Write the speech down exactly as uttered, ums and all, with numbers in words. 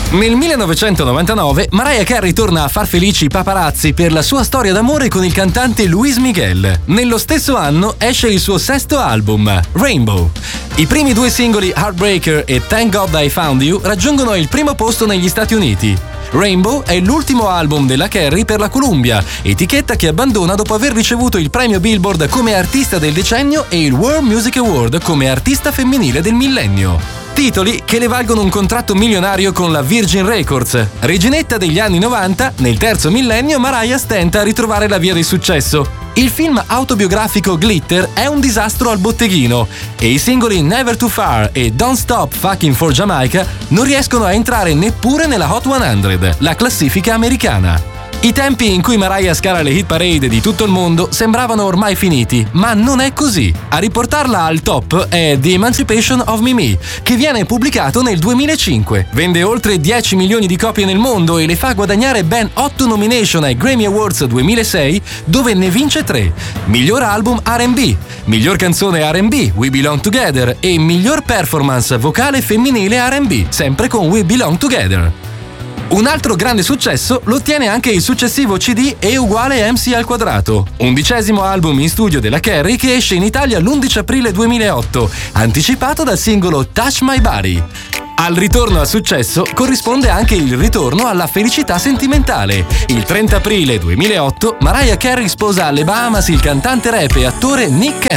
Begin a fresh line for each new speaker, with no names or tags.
Nel millenovecentonovantanove Mariah Carey torna a far felici i paparazzi per la sua storia d'amore con il cantante Luis Miguel. Nello stesso anno esce il suo sesto album, Rainbow. I primi due singoli Heartbreaker e Thank God I Found You raggiungono il primo posto negli Stati Uniti. Rainbow è l'ultimo album della Carey per la Columbia, etichetta che abbandona dopo aver ricevuto il premio Billboard come artista del decennio e il World Music Award come artista femminile del millennio. Titoli che le valgono un contratto milionario con la Virgin Records. Reginetta degli anni novanta, nel terzo millennio Mariah stenta a ritrovare la via del successo. Il film autobiografico Glitter è un disastro al botteghino e i singoli Never Too Far e Don't Stop Fucking for Jamaica non riescono a entrare neppure nella Hot cento, la classifica americana. I tempi in cui Mariah scala le hit parade di tutto il mondo sembravano ormai finiti, ma non è così. A riportarla al top è The Emancipation of Mimi, che viene pubblicato nel duemilacinque. Vende oltre dieci milioni di copie nel mondo e le fa guadagnare ben otto nomination ai Grammy Awards duemilasei, dove ne vince tre. Miglior album R and B, miglior canzone R and B, We Belong Together, e miglior performance vocale femminile R and B, sempre con We Belong Together. Un altro grande successo lo ottiene anche il successivo C D E uguale M C al quadrato, undicesimo album in studio della Carey che esce in Italia l'undici aprile duemilaotto, anticipato dal singolo Touch My Body. Al ritorno al successo corrisponde anche il ritorno alla felicità sentimentale. Il trenta aprile duemilaotto Mariah Carey sposa alle Bahamas il cantante rap e attore Nick Cannon.